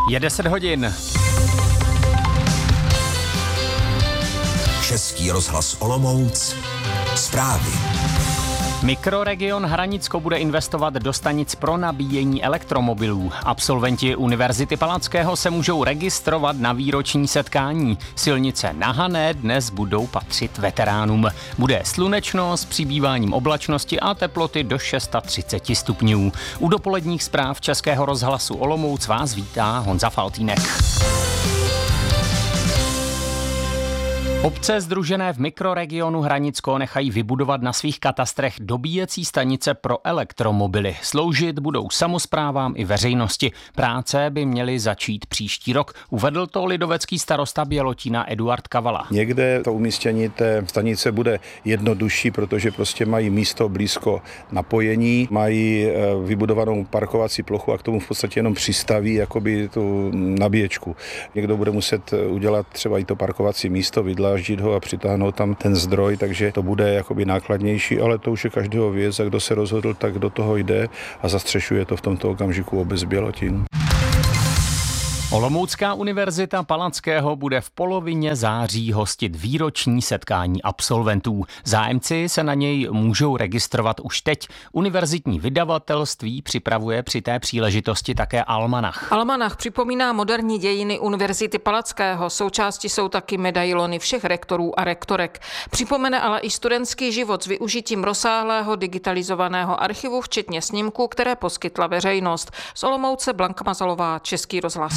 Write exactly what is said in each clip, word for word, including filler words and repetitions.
Je deset hodin. Český rozhlas Olomouc. Zprávy. Mikroregion Hranicko bude investovat do stanic pro nabíjení elektromobilů. Absolventi Univerzity Palackého se můžou registrovat na výroční setkání. Silnice na Hané dnes budou patřit veteránům. Bude slunečno s přibýváním oblačnosti a teploty do třicet šest stupňů. U dopoledních zpráv Českého rozhlasu Olomouc vás vítá Honza Faltýnek. Obce sdružené v mikroregionu Hranicko nechají vybudovat na svých katastrech dobíjecí stanice pro elektromobily. Sloužit budou samosprávám i veřejnosti. Práce by měly začít příští rok. Uvedl to lidovecký starosta Bělotína Eduard Kavala. Někde to umístění té stanice bude jednodušší, protože prostě mají místo blízko napojení, mají vybudovanou parkovací plochu a k tomu v podstatě jenom přistaví jakoby tu nabíječku. Někdo bude muset udělat třeba i to parkovací místo, vydláždit ho a přitáhnout tam ten zdroj, takže to bude jakoby nákladnější, ale to už je každého věc a kdo se rozhodl, tak do toho jde a zastřešuje to v tomto okamžiku obec Bělotín. Olomoucká univerzita Palackého bude v polovině září hostit výroční setkání absolventů. Zájemci se na něj můžou registrovat už teď. Univerzitní vydavatelství připravuje při té příležitosti také almanach. Almanach připomíná moderní dějiny Univerzity Palackého. Součástí jsou taky medailony všech rektorů a rektorek. Připomene ale i studentský život s využitím rozsáhlého digitalizovaného archivu, včetně snímků, které poskytla veřejnost. Z Olomouce Blanka Mazalová, Český rozhlas.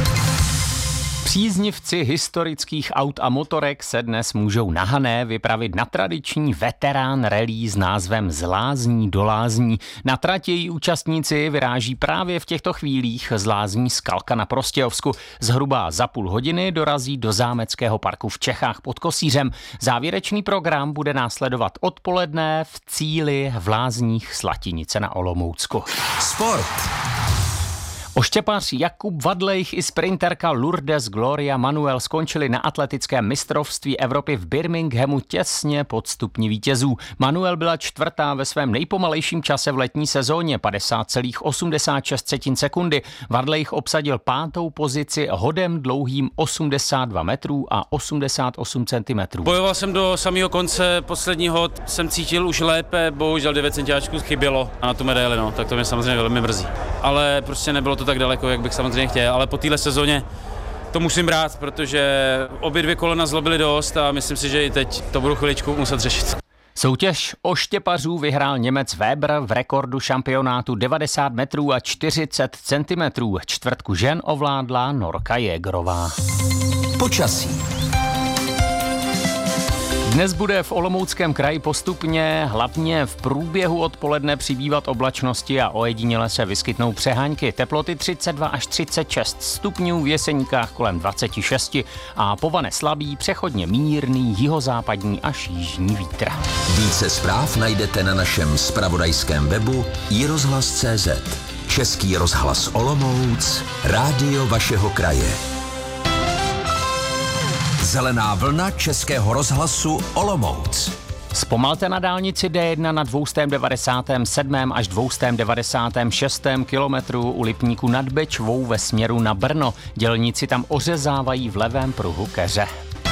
Příznivci historických aut a motorek se dnes můžou na Hané vypravit na tradiční veterán rally s názvem Z lázní do lázní. Na trati její účastníci vyráží právě v těchto chvílích z lázní Skalka na Prostějovsku. Zhruba za půl hodiny dorazí do zámeckého parku v Čechách pod Kosířem. Závěrečný program bude následovat odpoledne v cíli v lázních Slatinice na Olomoucku. Sport. Oštěpař Jakub Vadlejch i sprinterka Lourdes Gloria Manuel skončili na atletickém mistrovství Evropy v Birminghamu těsně pod stupni vítězů. Manuel byla čtvrtá ve svém nejpomalejším čase v letní sezóně padesát celá osmdesát šest sekundy. Vadlejch obsadil pátou pozici hodem dlouhým osmdesát dva metrů a osmdesát osm centimetrů. Bojoval jsem do samého konce, posledního hod jsem cítil už lépe, bohužel devět centiáčků chybělo a na tu medaili, no, tak to mě samozřejmě velmi mrzí. Ale prostě nebylo to tak daleko, jak bych samozřejmě chtěl, ale po téhle sezóně to musím brát, protože obě dvě kolena zlobily dost a myslím si, že i teď to budu chviličku muset řešit. Soutěž oštěpařů vyhrál Němec Weber v rekordu šampionátu devadesát metrů a čtyřicet centimetrů. Čtvrtku žen ovládla Norka Jägerová. Počasí. Dnes bude v Olomouckém kraji postupně, hlavně v průběhu odpoledne přibývat oblačnosti a ojediněle se vyskytnou přehánky. Teploty třicet dva až třicet šest stupňů, v Jeseníkách kolem dvacet šest a povane slabý, přechodně mírný jihozápadní až jižní vítr. Více zpráv najdete na našem zpravodajském webu i rozhlas tečka cé zet. Český rozhlas Olomouc, rádio vašeho kraje. Zelená vlna Českého rozhlasu Olomouc. Zpomalte na dálnici D jedna na dvě stě devadesát sedm až dvě stě devadesát šest kilometrů u Lipníku nad Bečvou ve směru na Brno. Dělníci tam ořezávají v levém pruhu keře.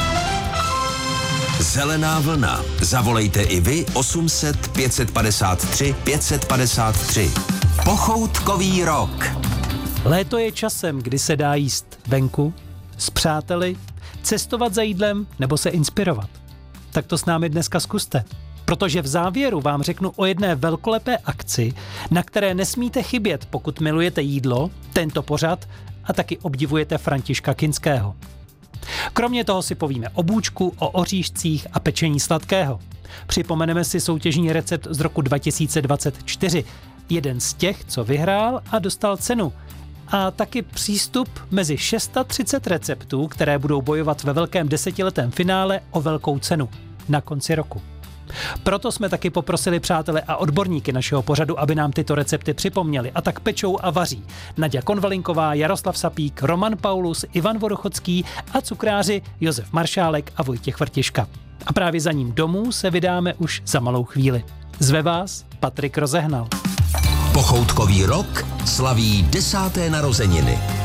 Zelená vlna. Zavolejte i vy osm set pět padesát tři pět padesát tři. Pochoutkový rok. Léto je časem, kdy se dá jíst venku, s přáteli, cestovat za jídlem nebo se inspirovat. Tak to s námi dneska zkuste. Protože v závěru vám řeknu o jedné velkolepé akci, na které nesmíte chybět, pokud milujete jídlo, tento pořad a taky obdivujete Františka Kinského. Kromě toho si povíme o bůčku, o oříšcích a pečení sladkého. Připomeneme si soutěžní recept z roku dva tisíce dvacet čtyři. Jeden z těch, co vyhrál a dostal cenu. A taky přístup mezi třicet šest receptů, které budou bojovat ve velkém desetiletém finále o velkou cenu na konci roku. Proto jsme taky poprosili přátele a odborníky našeho pořadu, aby nám tyto recepty připomněli. A tak pečou a vaří Naďa Konvalinková, Jaroslav Sapík, Roman Paulus, Ivan Vodochodský a cukráři Josef Maršálek a Vojtěch Vrtiška. A právě za ním domů se vydáme už za malou chvíli. Zve vás Patrik Rozehnal. Pochoutkový rok slaví desáté narozeniny.